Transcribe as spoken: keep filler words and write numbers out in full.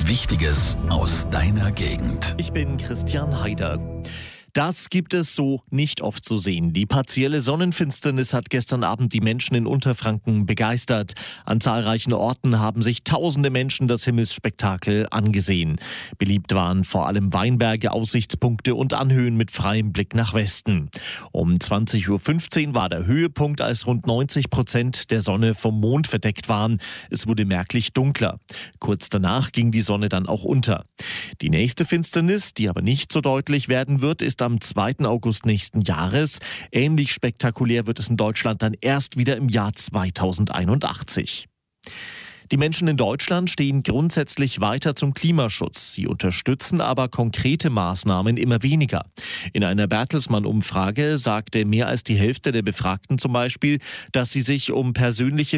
Wichtiges aus deiner Gegend. Ich bin Christian Haider. Das gibt es so nicht oft zu sehen. Die partielle Sonnenfinsternis hat gestern Abend die Menschen in Unterfranken begeistert. An zahlreichen Orten haben sich tausende Menschen das Himmelsspektakel angesehen. Beliebt waren vor allem Weinberge, Aussichtspunkte und Anhöhen mit freiem Blick nach Westen. Um zwanzig Uhr fünfzehn war der Höhepunkt, als rund neunzig Prozent der Sonne vom Mond verdeckt waren. Es wurde merklich dunkler. Kurz danach ging die Sonne dann auch unter. Die nächste Finsternis, die aber nicht so deutlich werden wird, ist am zweiten August nächsten Jahres. Ähnlich spektakulär wird es in Deutschland dann erst wieder im Jahr zweitausendeinundachtzig. Die Menschen in Deutschland stehen grundsätzlich weiter zum Klimaschutz. Sie unterstützen aber konkrete Maßnahmen immer weniger. In einer Bertelsmann-Umfrage sagte mehr als die Hälfte der Befragten zum Beispiel, dass sie sich um persönliche